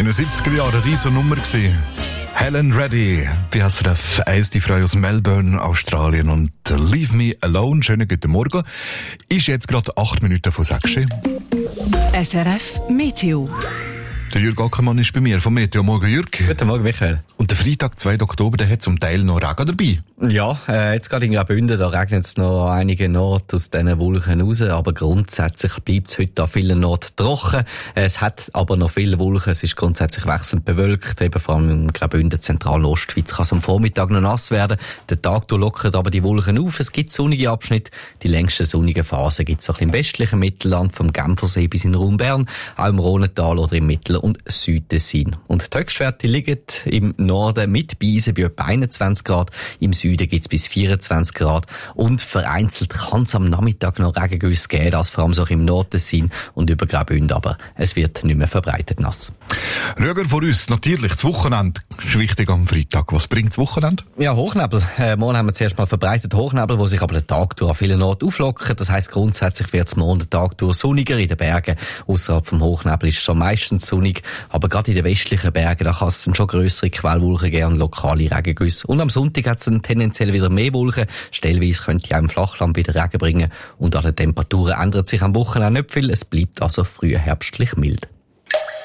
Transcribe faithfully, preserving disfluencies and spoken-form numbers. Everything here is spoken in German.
In den siebziger Jahren eine riesen Nummer gewesen. Helen Reddy, bei S R F eins, die Frau aus Melbourne, Australien, und Leave Me Alone. Schönen guten Morgen. Ist jetzt gerade acht Minuten von sechs. S R F Meteo. Der Jürg Ackermann ist bei mir vom Meteo. Morgen, Jürg. Guten Morgen, Michael. Und der Freitag, zweiten Oktober, der hat zum Teil noch Regen dabei. Ja, äh, jetzt gerade in Graubünden, da regnet es noch einige Orte aus diesen Wolken raus, aber grundsätzlich bleibt es heute an vielen Orten trocken. Es hat aber noch viele Wolken, es ist grundsätzlich wechselnd bewölkt, eben vor allem in Graubünden, zentralen Ostschweiz, kann es am Vormittag noch nass werden. Der Tag lockert aber die Wolken auf, es gibt sonnige Abschnitte, die längsten sonnigen Phasen gibt es auch im westlichen Mittelland, vom Genfersee bis in den Raum Bern, auch im Rhonental oder im Mittel- und Südtessin. Und die Höchstwerte liegen im Norden mit Beisen bei etwa einundzwanzig Grad, im Süden gibt es bis vierundzwanzig Grad und vereinzelt kann es am Nachmittag noch Regengüsse geben, das vor allem so im Nordtessin und über Graubünden, aber es wird nicht mehr verbreitet nass. Schauen wir vor uns natürlich das Wochenende. Das ist wichtig am Freitag. Was bringt das Wochenende? Ja, Hochnebel. Äh, morgen haben wir zuerst mal verbreitet Hochnebel, wo sich aber den Tag durch an vielen Orten auflockern. Das heisst, grundsätzlich wird es morgen den Tag durch sonniger in den Bergen. Außerhalb vom Hochnebel ist es schon meistens sonnig, aber gerade in den westlichen Bergen, da kann es dann schon grössere Quellwolken geben, lokale Regengüsse. Und am Sonntag hat es dann tendenziell wieder mehr Wolken. Stellweise könnte ja im Flachland wieder Regen bringen. Und an den Temperaturen ändert sich am Wochenende nicht viel. Es bleibt also früh herbstlich mild.